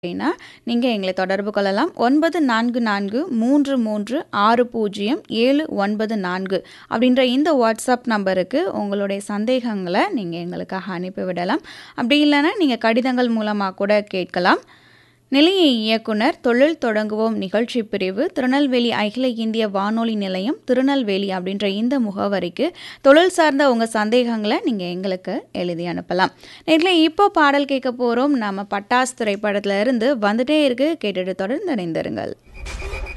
அப்படின்னா நீங்கள் எங்களை தொடர்பு கொள்ளலாம். 9433360794 அப்படின்ற இந்த வாட்ஸ்அப் நம்பருக்கு உங்களுடைய சந்தேகங்களை நீங்கள் எங்களுக்காக அனுப்பிவிடலாம். அப்படி இல்லைன்னா நீங்கள் கடிதங்கள் மூலமாக கூட கேட்கலாம். நிலைய இயக்குனர், தொழில் தொடங்குவோம் நிகழ்ச்சி பிரிவு, திருநெல்வேலி அகில இந்திய வானொலி நிலையம், திருநெல்வேலி அப்படின்ற இந்த முகவரிக்கு தொழில் சார்ந்த உங்கள் சந்தேகங்களை நீங்கள் எங்களுக்கு எழுதி அனுப்பலாம். நேர்களை இப்போ பாடல் கேட்க போகிறோம். நம்ம பட்டாஸ் திரைப்படத்துல இருந்து வந்துட்டே இருக்கு. கேட்டுட்டு தொடர்ந்து இணைந்திருங்கள்.